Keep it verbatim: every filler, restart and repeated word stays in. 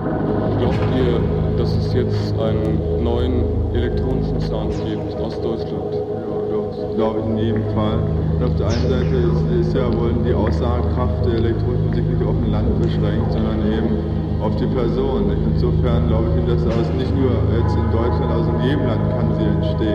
Glaubt ihr, dass es jetzt einen neuen elektronischen Sound gibt aus Deutschland? Ja, das glaube ich in jedem Fall. Und auf der einen Seite ist, ist ja wohl die Aussagekraft der elektronischen Musik nicht auf ein Land beschränkt, sondern eben auf die Person. Insofern glaube ich, dass aus nicht nur jetzt in Deutschland, also in jedem Land kann sie entstehen.